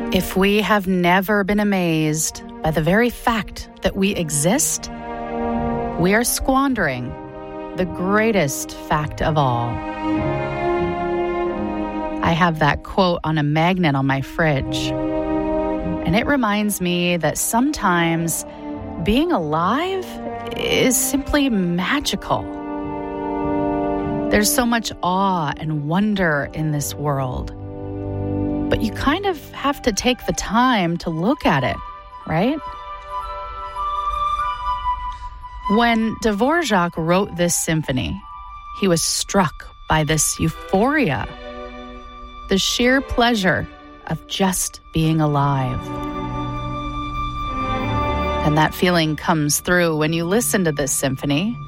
If we have never been amazed by the very fact that we exist, we are squandering the greatest fact of all. I have that quote on a magnet on my fridge, and it reminds me that sometimes being alive is simply magical. There's so much awe and wonder in this world, but you kind of have to take the time to look at it, right? When Dvorak wrote this symphony, he was struck by this euphoria, the sheer pleasure of just being alive. And that feeling comes through when you listen to this symphony.